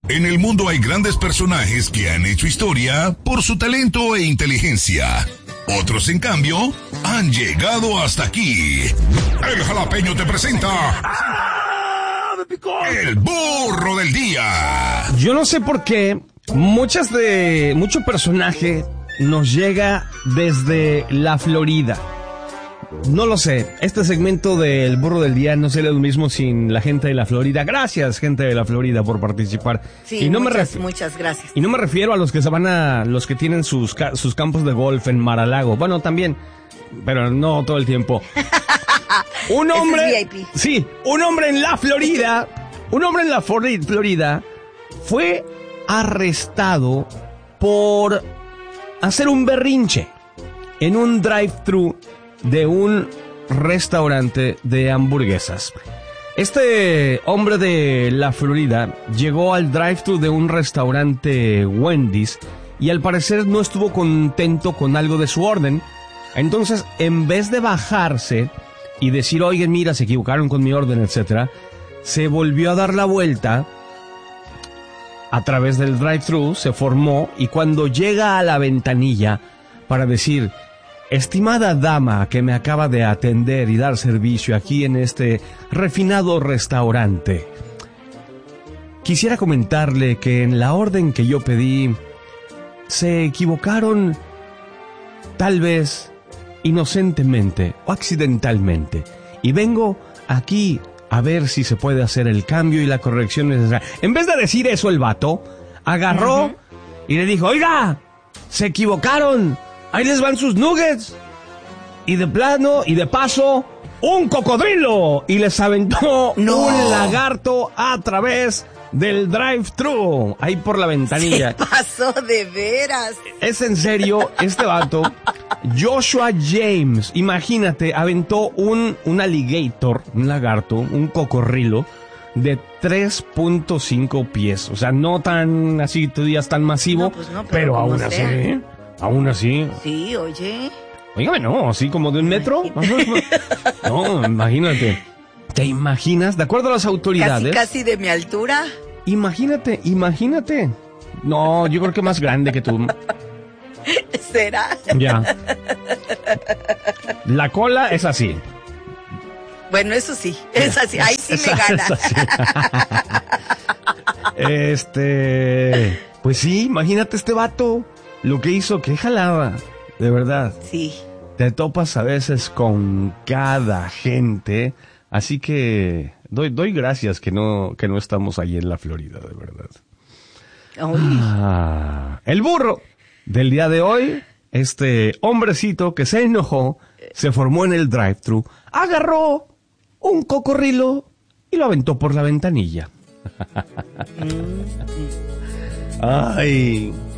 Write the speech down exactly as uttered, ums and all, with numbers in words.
En el mundo hay grandes personajes que han hecho historia por su talento e inteligencia. Otros, en cambio, han llegado hasta aquí. El Jalapeño te presenta... El Burro del Día. Yo no sé por qué muchas de... mucho personaje nos llega desde la Florida. No lo sé, este segmento del Burro del Día no sería lo mismo sin la gente de la Florida. Gracias, gente de la Florida, por participar. Sí, y no muchas, me ref... muchas gracias. Y no me refiero a los que se van a... los que tienen sus, ca... sus campos de golf en Mar-a-Lago. Bueno, también, pero no todo el tiempo. Un hombre... es V I P. Sí, un hombre en la Florida, un hombre en la Florida fue arrestado por hacer un berrinche en un drive-thru de un restaurante de hamburguesas. Este hombre de la Florida llegó al drive-thru de un restaurante Wendy's y al parecer no estuvo contento con algo de su orden. Entonces, en vez de bajarse y decir, oigan, mira, se equivocaron con mi orden, etcétera, se volvió a dar la vuelta a través del drive-thru, se formó, y cuando llega a la ventanilla para decir, estimada dama que me acaba de atender y dar servicio aquí en este refinado restaurante, quisiera comentarle que en la orden que yo pedí se equivocaron, tal vez inocentemente o accidentalmente, y vengo aquí a ver si se puede hacer el cambio y la corrección necesaria. En vez de decir eso, el vato agarró uh-huh. y le dijo, oiga, se equivocaron, ahí les van sus nuggets, y de plano y de paso un cocodrilo, y les aventó no. un lagarto a través del drive-thru, ahí por la ventanilla. Se pasó de veras. Es en serio, este vato, Joshua James, imagínate, aventó un, un alligator, un lagarto, un cocodrilo de tres punto cinco pies. O sea, no tan así, tú digas tan masivo, no, pues no, pero, pero aún así, ¿eh? Aún así. Sí, oye. Óigame, no, así como de un metro. No, imagínate. ¿Te imaginas? De acuerdo a las autoridades. Casi, casi de mi altura. Imagínate, imagínate. No, yo creo que más grande que tú. ¿Será? Ya. La cola es así. Bueno, eso sí, es así. Ahí sí me gana. Este... Pues sí, imagínate este vato. Lo que hizo, que jalaba. De verdad. Sí. Te topas a veces con cada gente. Así que doy, doy gracias que no, que no estamos allí en la Florida, de verdad. Ah, el burro del día de hoy, este hombrecito que se enojó, se formó en el drive-thru, agarró un cocodrilo y lo aventó por la ventanilla. Ay...